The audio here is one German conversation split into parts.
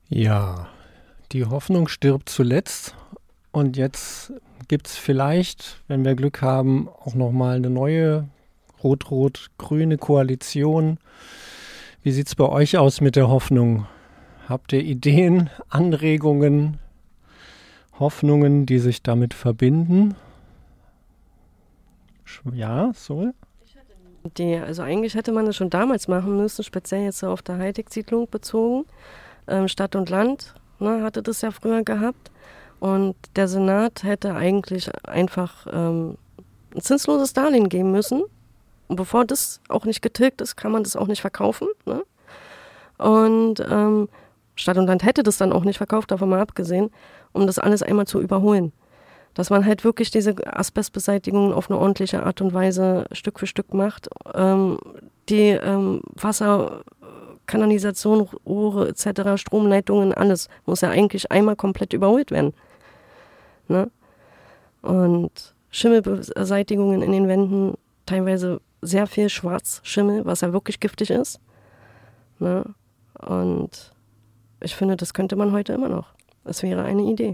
Ja, die Hoffnung stirbt zuletzt und jetzt gibt es vielleicht, wenn wir Glück haben, auch nochmal eine neue rot-rot-grüne Koalition. Wie sieht es bei euch aus mit der Hoffnung? Habt ihr Ideen, Anregungen, Hoffnungen, die sich damit verbinden? Ja, so? Also eigentlich hätte man das schon damals machen müssen, speziell jetzt so auf der Hightech-Siedlung bezogen. Stadt und Land, ne, hatte das ja früher gehabt. Und der Senat hätte eigentlich einfach ein zinsloses Darlehen geben müssen. Und bevor das auch nicht getilgt ist, kann man das auch nicht verkaufen. Ne? Und Stadt und Land hätte das dann auch nicht verkauft, davon mal abgesehen, um das alles einmal zu überholen. Dass man halt wirklich diese Asbestbeseitigung auf eine ordentliche Art und Weise Stück für Stück macht. Die Wasser, Kanalisation, Rohre etc., Stromleitungen, alles muss ja eigentlich einmal komplett überholt werden. Ne? Und Schimmelbeseitigungen in den Wänden, teilweise sehr viel Schwarzschimmel, was ja wirklich giftig ist. Ne? Und ich finde, das könnte man heute immer noch. Es wäre eine Idee.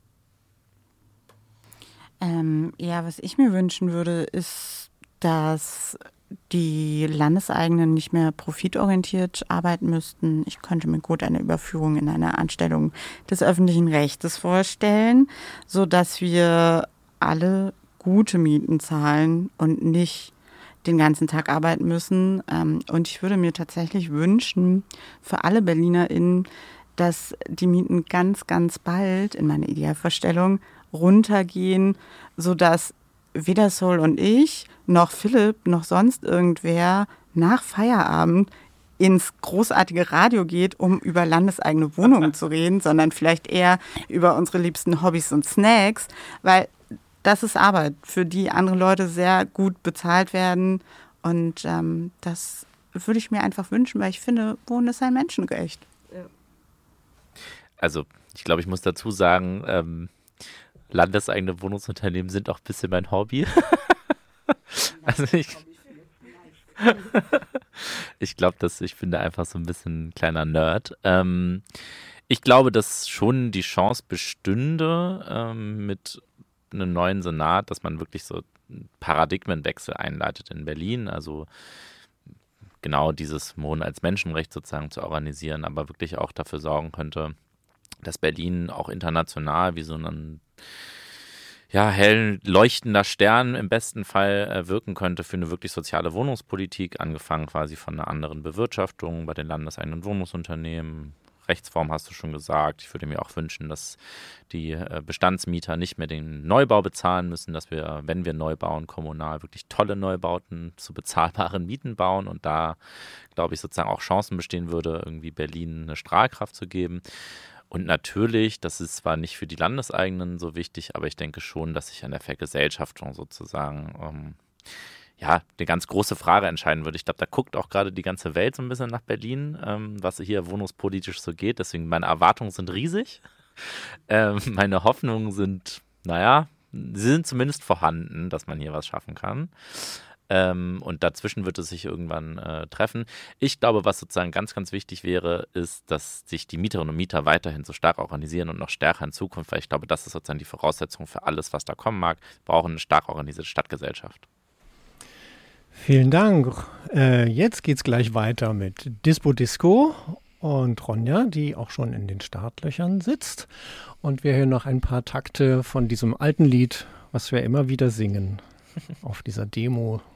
Ja, was ich mir wünschen würde, ist, dass die Landeseigenen nicht mehr profitorientiert arbeiten müssten. Ich könnte mir gut eine Überführung in eine Anstellung des öffentlichen Rechtes vorstellen, sodass wir alle gute Mieten zahlen und nicht den ganzen Tag arbeiten müssen. Und ich würde mir tatsächlich wünschen, für alle BerlinerInnen, dass die Mieten ganz, ganz bald, in meiner Idealvorstellung, runtergehen, sodass weder Sol und ich, noch Philipp, noch sonst irgendwer nach Feierabend ins großartige Radio geht, um über landeseigene Wohnungen zu reden, sondern vielleicht eher über unsere liebsten Hobbys und Snacks, weil das ist Arbeit, für die andere Leute sehr gut bezahlt werden. Und das würde ich mir einfach wünschen, weil ich finde, Wohnen ist ein Menschenrecht. Ja. Also, ich glaube, ich muss dazu sagen, landeseigene Wohnungsunternehmen sind auch ein bisschen mein Hobby. Also ich glaube, ich bin da einfach so ein bisschen ein kleiner Nerd. Ich glaube, dass schon die Chance bestünde mit einem neuen Senat, dass man wirklich so einen Paradigmenwechsel einleitet in Berlin. Also genau dieses Wohnen als Menschenrecht sozusagen zu organisieren, aber wirklich auch dafür sorgen könnte, dass Berlin auch international wie so ein hell leuchtender Stern im besten Fall wirken könnte für eine wirklich soziale Wohnungspolitik, angefangen quasi von einer anderen Bewirtschaftung bei den landeseigenen Wohnungsunternehmen. Rechtsform hast du schon gesagt. Ich würde mir auch wünschen, dass die Bestandsmieter nicht mehr den Neubau bezahlen müssen, dass wir, wenn wir neu bauen, kommunal wirklich tolle Neubauten zu bezahlbaren Mieten bauen und da, glaube ich, sozusagen auch Chancen bestehen würde, irgendwie Berlin eine Strahlkraft zu geben. Und natürlich, das ist zwar nicht für die Landeseigenen so wichtig, aber ich denke schon, dass sich an der Vergesellschaftung sozusagen eine ganz große Frage entscheiden würde. Ich glaube, da guckt auch gerade die ganze Welt so ein bisschen nach Berlin, was hier wohnungspolitisch so geht. Deswegen meine Erwartungen sind riesig. Meine Hoffnungen sind, sie sind zumindest vorhanden, dass man hier was schaffen kann. Und dazwischen wird es sich irgendwann treffen. Ich glaube, was sozusagen ganz, ganz wichtig wäre, ist, dass sich die Mieterinnen und Mieter weiterhin so stark organisieren und noch stärker in Zukunft, weil ich glaube, das ist sozusagen die Voraussetzung für alles, was da kommen mag. Wir brauchen eine stark organisierte Stadtgesellschaft. Vielen Dank. Jetzt geht's gleich weiter mit Dispo Disco und Ronja, die auch schon in den Startlöchern sitzt. Und wir hören noch ein paar Takte von diesem alten Lied, was wir immer wieder singen auf dieser Demo